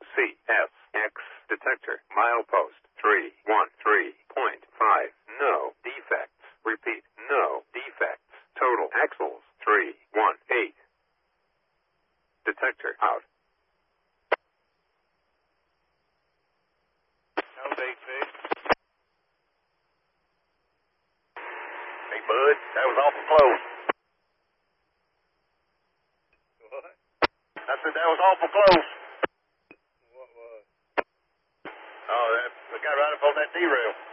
CSX detector. Milepost 313.5. No defects. Repeat, no defects. Total axles 318. Detector out. No defects. Hey, bud, that was awful close. What? I said that was awful close. What was? Oh, that, we got right up on that derail.